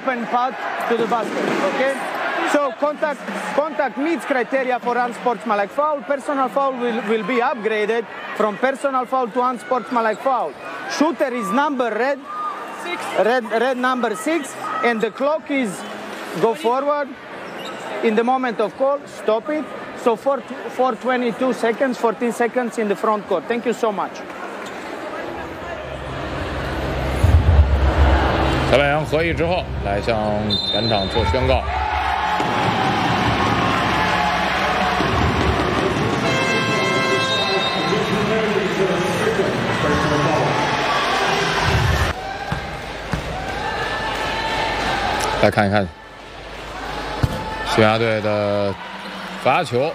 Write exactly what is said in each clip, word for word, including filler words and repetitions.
open path to the basket. Okay. So contact contact meets criteria for unsportsmanlike foul. Personal foul will, will be upgraded from personal foul to unsportsmanlike foul. Shooter is number red, six. red red number six, and the clock is go forward. In the moment of call, stop it. So for for twenty-two seconds, fourteen seconds in the front court. Thank you so much. 裁判员合议之后，来向全场做宣告。来看一看西班牙队的罚球，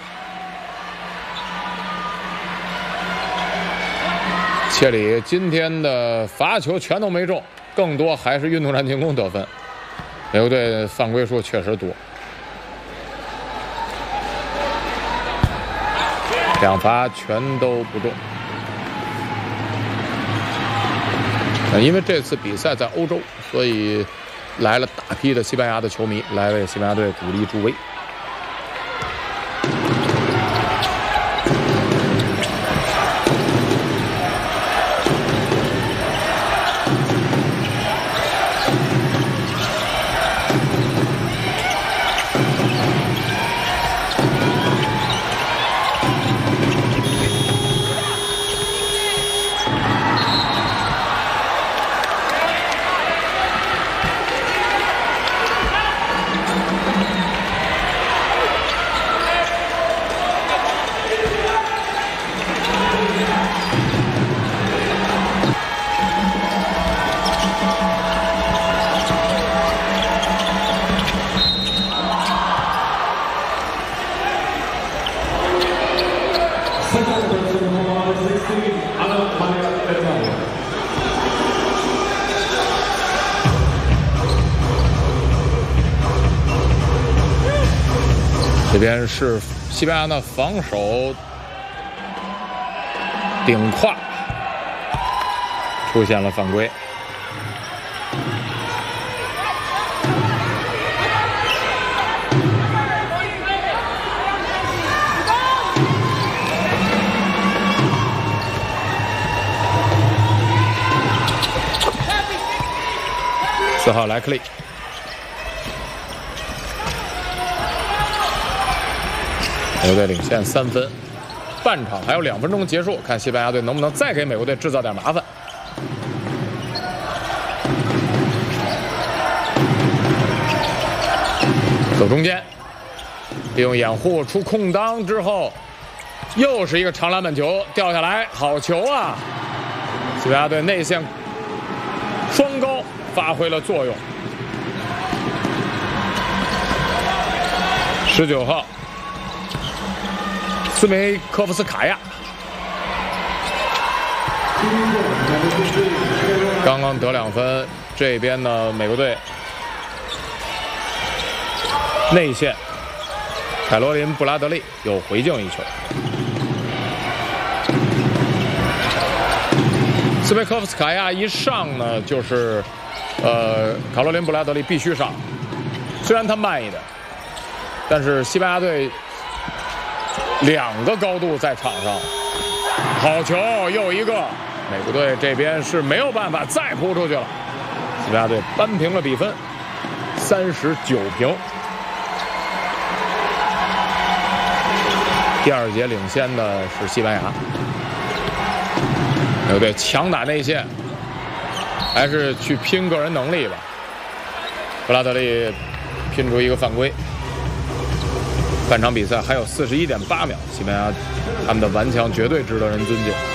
切里今天的罚球全都没中。 更多还是运动战进攻得分，美国队犯规数确实多，两罚全都不中。因为这次比赛在欧洲，所以来了大批的西班牙的球迷来为西班牙队鼓励助威。 这边是西班牙的防守顶胯出现了犯规，四号莱克利。 美国队领先三分，半场还有两分钟结束，看西班牙队能不能再给美国队制造点麻烦。走中间，利用掩护出空当之后，又是一个长篮板球掉下来，好球啊！西班牙队内线双高发挥了作用。十九号。 斯梅科夫斯卡亚刚刚得两分，这边呢，美国队内线凯罗琳布拉德利又回敬一球。斯梅科夫斯卡亚一上呢，就是呃，卡罗琳布拉德利必须上，虽然他慢一点，但是西班牙队。 两个高度在场上，好球，又一个。美国队这边是没有办法再扑出去了，西班牙队扳平了比分，三十九平。第二节领先的是西班牙，美国队强打内线，还是去拼个人能力吧。布拉德利拼出一个犯规。 半场比赛还有四十一点八秒，西班牙他们的顽强绝对值得人尊敬。